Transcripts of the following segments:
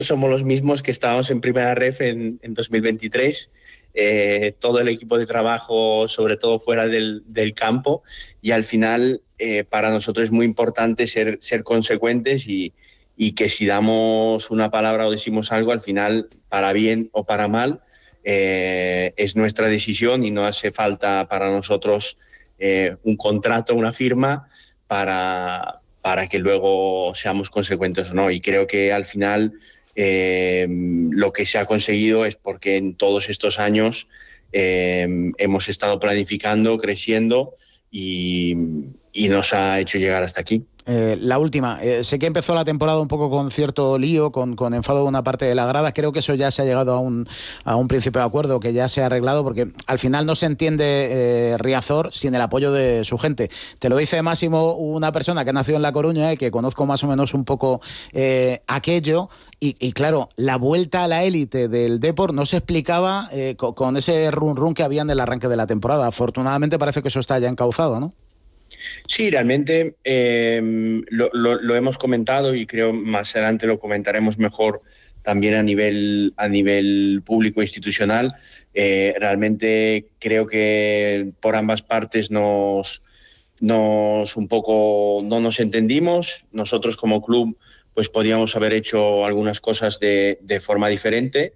somos los mismos que estábamos en Primera Ref en 2023. Todo el equipo de trabajo, sobre todo fuera del campo, y al final para nosotros es muy importante ser consecuentes y que si damos una palabra o decimos algo, al final, para bien o para mal, es nuestra decisión y no hace falta para nosotros un contrato, una firma para que luego seamos consecuentes o no. Y creo que al final lo que se ha conseguido es porque en todos estos años hemos estado planificando, creciendo y nos ha hecho llegar hasta aquí. La última, sé que empezó la temporada un poco con cierto lío, con enfado de una parte de la grada. Creo que eso ya se ha llegado a un principio de acuerdo, que ya se ha arreglado, porque al final no se entiende Riazor sin el apoyo de su gente. Te lo dice Máximo, una persona que ha nacido en La Coruña y que conozco más o menos un poco aquello. Y claro, la vuelta a la élite del Depor no se explicaba con ese run que había en el arranque de la temporada. Afortunadamente parece que eso está ya encauzado, ¿no? Sí, realmente lo hemos comentado y creo más adelante lo comentaremos mejor también a nivel público e institucional. Realmente creo que por ambas partes no nos entendimos. Nosotros como club pues podíamos haber hecho algunas cosas de forma diferente.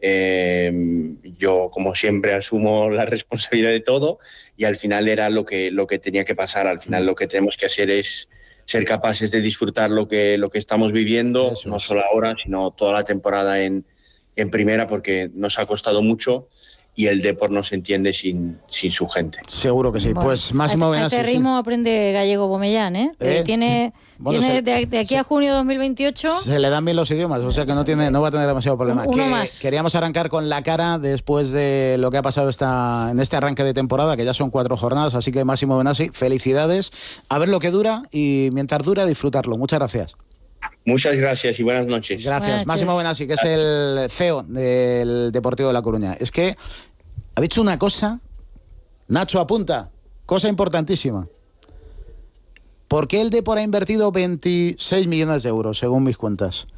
Yo, como siempre, asumo la responsabilidad de todo y al final era lo que tenía que pasar. Al final lo que tenemos que hacer es ser capaces de disfrutar lo que estamos viviendo, no solo ahora, sino toda la temporada en primera, porque nos ha costado mucho y el Depor no se entiende sin su gente. Seguro que sí. Bueno, pues Máximo Benassi. A este ritmo aprende gallego Bomellán, ¿eh? Tiene de aquí a junio de 2028... Se le dan bien los idiomas, o sea que no va a tener demasiado problema. Uno más. Queríamos arrancar con la cara después de lo que ha pasado en este arranque de temporada, que ya son 4 jornadas, así que Máximo Benassi, felicidades. A ver lo que dura y mientras dura, disfrutarlo. Muchas gracias. Muchas gracias y buenas noches. Gracias. Máximo Benassi, que es el CEO del Deportivo de La Coruña. Es que ha dicho una cosa, Nacho apunta, cosa importantísima. ¿Por qué el Depor ha invertido 26 millones de euros, según mis cuentas?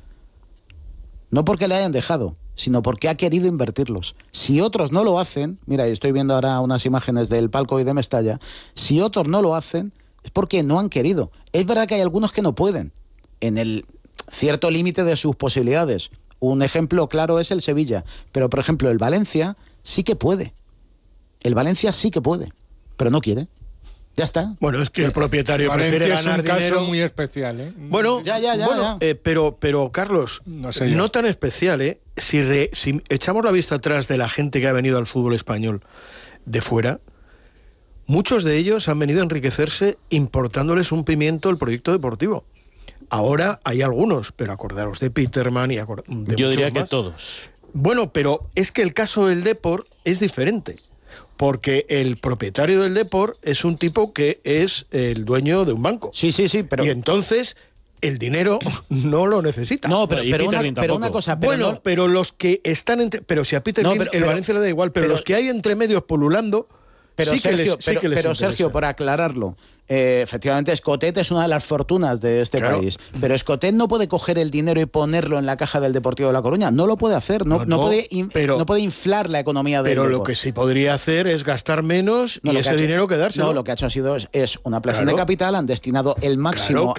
No porque le hayan dejado, sino porque ha querido invertirlos. Si otros no lo hacen, mira, estoy viendo ahora unas imágenes del palco y de Mestalla, si otros no lo hacen, es porque no han querido. Es verdad que hay algunos que no pueden, en el cierto límite de sus posibilidades. Un ejemplo claro es el Sevilla, pero por ejemplo el Valencia sí que puede. El Valencia sí que puede, pero no quiere. Ya está. Bueno, es que el propietario prefiere ganar dinero. Es un caso muy especial, ¿eh? Bueno, ya. Pero Carlos, no tan especial, ¿eh? Si echamos la vista atrás de la gente que ha venido al fútbol español de fuera, muchos de ellos han venido a enriquecerse importándoles un pimiento el proyecto deportivo. Ahora hay algunos, pero acordaros de Peterman y de yo diría más. Que todos. Bueno, pero es que el caso del Depor es diferente, porque el propietario del Depor es un tipo que es el dueño de un banco. Sí, pero... Y entonces el dinero no lo necesita. No, pero una cosa... Bueno, pero los que están entre... Pero si a Peter el Valencia le da igual, pero los que hay entre medios pululando... Pero sí Sergio, pero Sergio, por aclararlo, efectivamente Escotet es una de las fortunas de este país, pero Escotet no puede coger el dinero y ponerlo en la caja del Deportivo de La Coruña, no lo puede hacer, no puede inflar la economía del Depor. Pero lo que sí podría hacer es gastar menos y ese dinero quedárselo. No, lo que ha hecho ha sido es una ampliación de capital, han destinado el máximo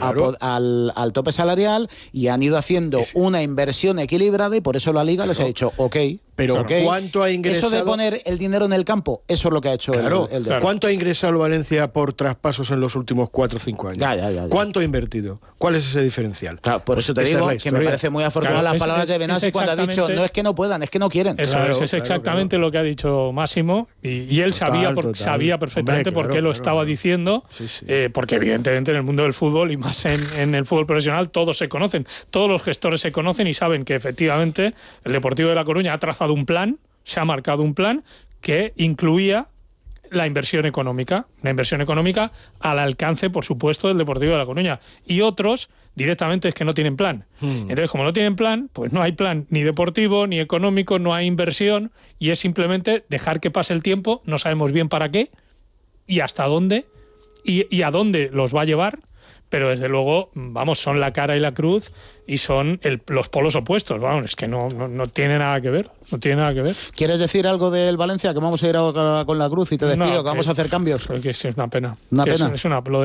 al tope salarial y han ido haciendo una inversión equilibrada y por eso la Liga les ha dicho, ok. Pero ¿cuánto ha ingresado? Eso de poner el dinero en el campo, eso es lo que ha hecho el Depor. ¿Cuánto ha ingresado el Valencia por traspasos en los últimos 4 o 5 años? Ya. ¿Cuánto ha invertido? ¿Cuál es ese diferencial? Claro, por eso te digo que me parece muy afortunada las palabras de Benassi cuando ha dicho no es que no puedan, es que no quieren. Eso es exactamente lo que ha dicho Máximo y él sabía perfectamente por qué lo estaba diciendo, porque evidentemente en el mundo del fútbol y más en el fútbol profesional todos se conocen, todos los gestores se conocen y saben que efectivamente el Deportivo de La Coruña ha trazado un plan, se ha marcado un plan que incluía la inversión económica, una inversión económica al alcance, por supuesto, del Deportivo de La Coruña. Y otros, directamente, es que no tienen plan. Entonces, como no tienen plan, pues no hay plan ni deportivo, ni económico, no hay inversión, y es simplemente dejar que pase el tiempo, no sabemos bien para qué, y hasta dónde, y a dónde los va a llevar, pero desde luego, vamos, son la cara y la cruz y son los polos opuestos. Vamos, es que no tiene nada que ver. No tiene nada que ver. ¿Quieres decir algo del Valencia? Que vamos a ir ahora con la cruz y te despido, que vamos a hacer cambios. Porque es una pena. Una pena. Es una,